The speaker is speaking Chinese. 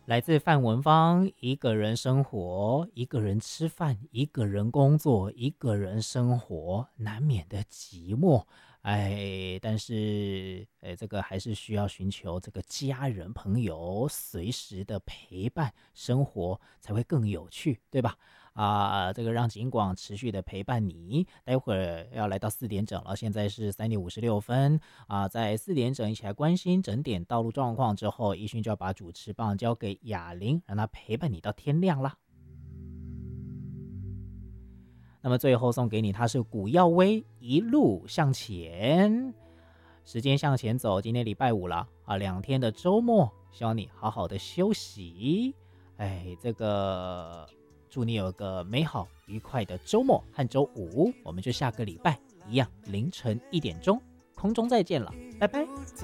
来自范文芳，一个人生活，一个人吃饭，一个人工作，一个人生活，难免的寂寞。但是，这个还是需要寻求这个家人朋友随时的陪伴，生活才会更有趣，对吧？这个让景广持续的陪伴你。待会儿要来到4点整了，现在是3点56分在4点整一起来关心整点道路状况之后，一勋就要把主持棒交给雅玲，让她陪伴你到天亮啦。那么最后送给你，他是古耀威，一路向前，时间向前走。今天礼拜五了2天的周末，希望你好好的休息。这个祝你有个美好愉快的周末和周五，我们就下个礼拜一样凌晨1点钟空中再见了，拜拜。